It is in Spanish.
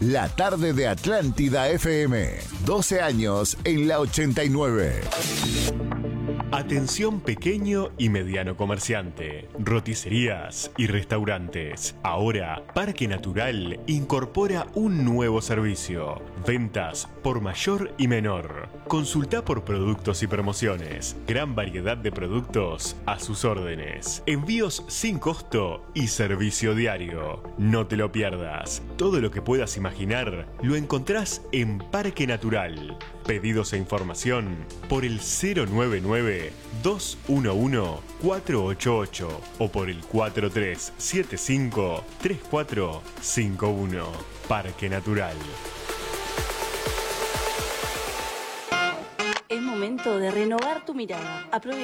La tarde de Atlántida FM. 12 años en la 89. Atención pequeño y mediano comerciante, roticerías y restaurantes. Ahora, Parque Natural incorpora un nuevo servicio. Ventas por mayor y menor. Consulta por productos y promociones. Gran variedad de productos a sus órdenes. Envíos sin costo y servicio diario. No te lo pierdas. Todo lo que puedas imaginar lo encontrás en Parque Natural. Pedidos e información por el 099-211-488 o por el 4375-3451. Parque Natural. Es momento de renovar tu mirada. Aprovecha